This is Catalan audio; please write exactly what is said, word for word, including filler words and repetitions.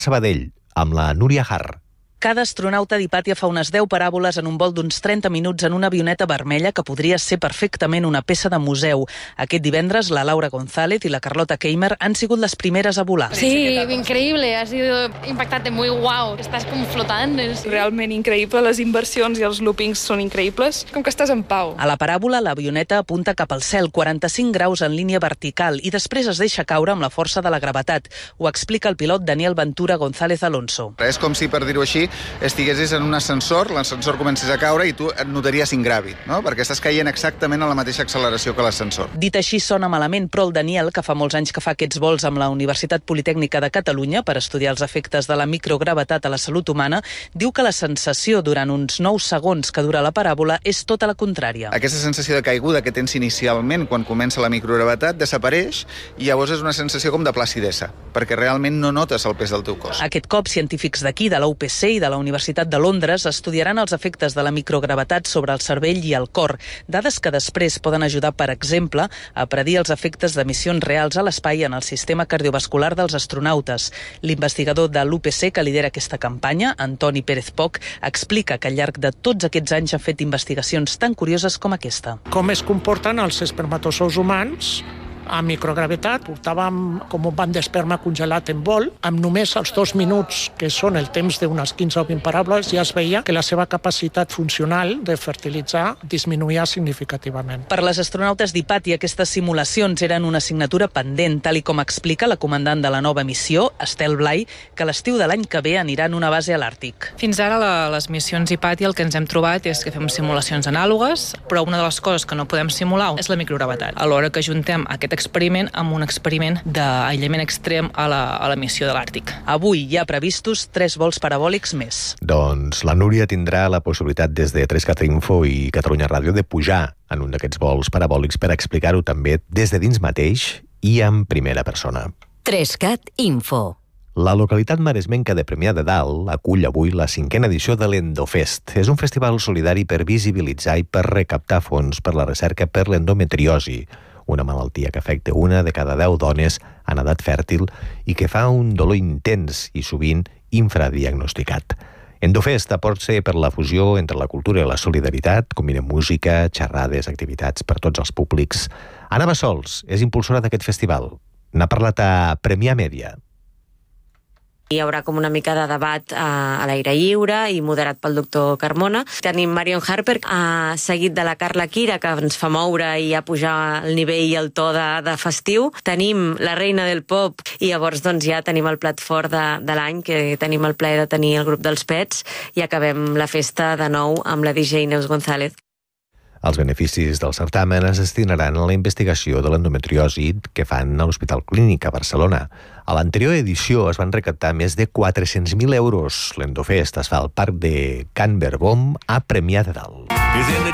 Sabadell, amb la Núria Har. Cada astronauta d'Hipàtia fa unes deu paràboles en un vol d'uns trenta minuts en una avioneta vermella que podria ser perfectament una peça de museu. Aquest divendres, la Laura González i la Carlota Keimer han sigut les primeres a volar. Sí, increíble, ha sido impactante, muy guau, estàs com flotant. És... Realment increïble, les inversions i els loopings són increïbles, com que estàs en pau. A la paràbola, l'avioneta apunta cap al cel, quaranta-cinc graus en línia vertical, i després es deixa caure amb la força de la gravetat. Ho explica el pilot Daniel Ventura González Alonso. És com si, per dir-ho així, estiguessis en un ascensor, l'ascensor comences a caure i tu et notaries ingràvid, no? Perquè estàs caient exactament a la mateixa acceleració que l'ascensor. Dit així sona malament, però el Daniel, que fa molts anys que fa aquests vols amb la Universitat Politècnica de Catalunya per estudiar els efectes de la microgravetat a la salut humana, diu que la sensació durant uns nou segons que dura la paràbola és tota la contrària. Aquesta sensació de caiguda que tens inicialment quan comença la microgravetat desapareix i llavors és una sensació com de placidesa, perquè realment no notes el pes del teu cos. Aquest cop, científics d'aquí, de la U P C i de la Universitat de Londres estudiaran els efectes de la microgravetat sobre el cervell i el cor, dades que després poden ajudar, per exemple, a predir els efectes d'emissions reals a l'espai en el sistema cardiovascular dels astronautes. L'investigador de l'U P C que lidera aquesta campanya, Antoni Pérez Poch, explica que al llarg de tots aquests anys ha fet investigacions tan curioses com aquesta. Com es comporten els espermatozous humans a microgravetat? Portàvem com un banc d'esperma congelat en vol. Amb només els dos minuts, que són el temps d'unes quinze o vint paràboles, ja es veia que la seva capacitat funcional de fertilitzar disminuïa significativament. Per les astronautes d'Hipàtia, aquestes simulacions eren una assignatura pendent, tal i com explica la comandant de la nova missió, Estel Blai, que l'estiu de l'any que ve aniran a una base a l'Àrtic. Fins ara, la, les missions Hipàtia, el que ens hem trobat és que fem simulacions anàlogues, però una de les coses que no podem simular és la microgravetat. Alhora que ajuntem aquest experiment amb un experiment d'aïllament extrem a la, a la missió de l'Àrtic. Avui hi ha previstos tres vols parabòlics més. Doncs la Núria tindrà la possibilitat des de tres cat Info i Catalunya Ràdio de pujar en un d'aquests vols parabòlics per explicar-ho també des de dins mateix i en primera persona. tres cat Info. La localitat maresmenca de Premià de Dalt acull avui la cinquena edició de l'Endofest. És un festival solidari per visibilitzar i per recaptar fons per la recerca per l'endometriosi, una malaltia que afecta una de cada deu dones en edat fèrtil i que fa un dolor intens i sovint infradiagnosticat. Endofest aposta per la fusió entre la cultura i la solidaritat, combina música, xerrades, activitats per tots els públics. Anna Bassols és impulsora d'aquest festival. N'ha parlat a Premià Mèdia. Hi haurà com una mica de debat a l'aire lliure i moderat pel doctor Carmona. Tenim Marion Harper, eh, seguit de la Carla Quira, que ens fa moure i a pujar el nivell i el to de, de festiu. Tenim la reina del pop i llavors doncs, ja tenim el plat fort de, de l'any, que tenim el plaer de tenir el grup dels Pets, i acabem la festa de nou amb la D J Neus González. Els beneficis del certamen es destinaran a la investigació de l'endometriosi que fan a l'Hospital Clínic a Barcelona. A l'anterior edició es van recaptar més de quatre-cents mil euros. L'Endofest es fa al Parc de Can Verbom a Premià de Dalt.